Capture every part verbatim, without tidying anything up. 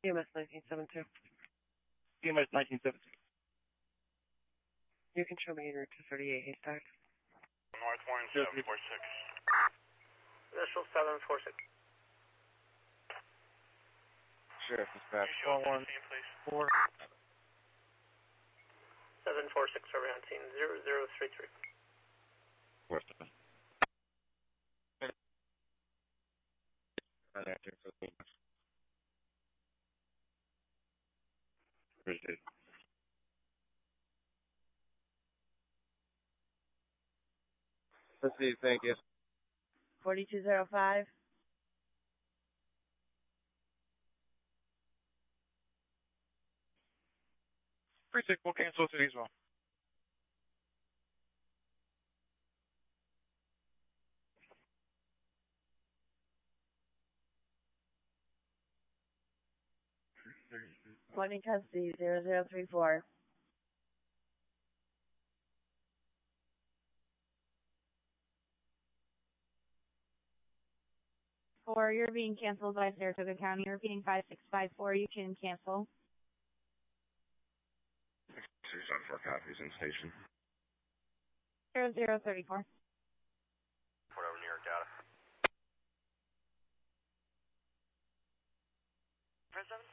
E M S nineteen seventy-two. E M S nineteen seventy-two. You can show me your two thirty-eight Haystack. North one seven four six. Initial seven four six. Sheriff dispatch four one four. seven four six over on scene zero zero three three. Worst of it. Appreciate it. Let's see, thank you. forty-two oh five. Precinct, we'll cancel city as well. Twenty custody zero zero three four. Four, you're being canceled by Saratoga County. You're repeating five six five four. You can cancel. Six on four copies in station. Zero zero thirty four. Port over New York data. President?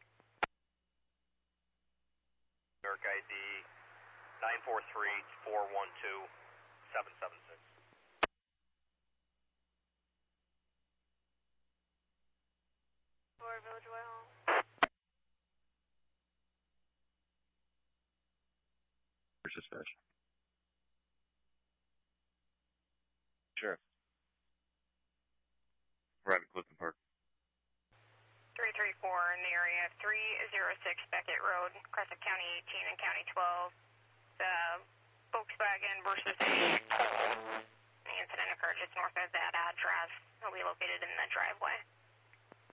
New York I D nine four three four one two seven seven six. Four Village Way Home. Where's dispatch? Sheriff. Right at Clifton Park. three three four in the area, three oh six Beckett Road, Crescent County eighteen and County twelve. The Volkswagen versus a the incident occurred just north of that address. It'll be located in the driveway.